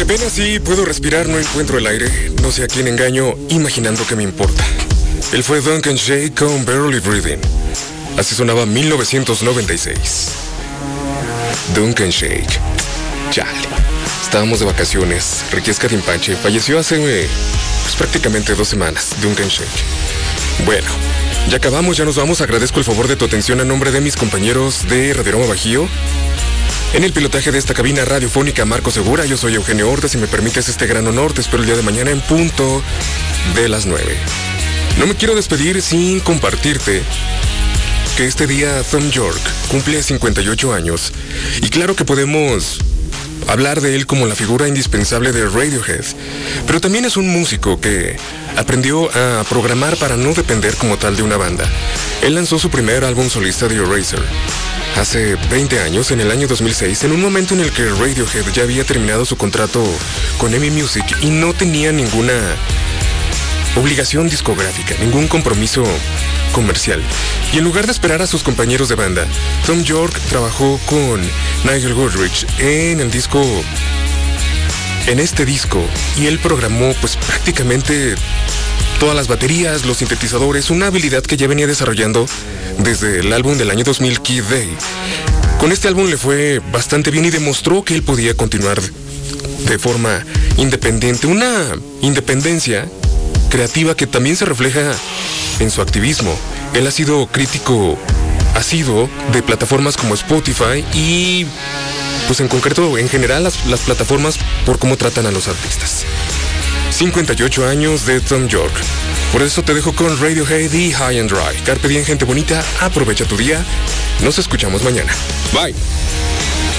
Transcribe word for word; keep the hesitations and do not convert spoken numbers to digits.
Apenas sí puedo respirar, no encuentro el aire. No sé a quién engaño imaginando que me importa. Él fue Duncan Sheik con Barely Breathing. Así sonaba mil novecientos noventa y seis. Duncan Sheik. Chale. Estábamos de vacaciones. Riquezca de Impache falleció hace pues, prácticamente dos semanas. Duncan Sheik. Bueno, ya acabamos, ya nos vamos. Agradezco el favor de tu atención a nombre de mis compañeros de Radiorama Bajío. En el pilotaje de esta cabina radiofónica Marco Segura, yo soy Eugenio Horta. Si me permites este gran honor, te espero el día de mañana en punto de las nueve. No me quiero despedir sin compartirte que este día Thom Yorke cumple cincuenta y ocho años. Y claro que podemos hablar de él como la figura indispensable de Radiohead, pero también es un músico que aprendió a programar para no depender como tal de una banda. Él lanzó su primer álbum solista de Eraser hace veinte años, en el año dos mil seis, en un momento en el que Radiohead ya había terminado su contrato con E M I Music y no tenía ninguna obligación discográfica, ningún compromiso comercial. Y en lugar de esperar a sus compañeros de banda, Thom Yorke trabajó con Nigel Godrich en el disco, en este disco, y él programó pues prácticamente todas las baterías, los sintetizadores, una habilidad que ya venía desarrollando desde el álbum del año dos mil, Kid Day. Con este álbum le fue bastante bien y demostró que él podía continuar de forma independiente, una independencia creativa que también se refleja en su activismo. Él ha sido crítico asiduo de plataformas como Spotify y pues en concreto en general las, las plataformas por cómo tratan a los artistas. cincuenta y ocho años de Thom Yorke. Por eso te dejo con Radiohead y High and Dry. Carpe diem, gente bonita, aprovecha tu día. Nos escuchamos mañana. Bye.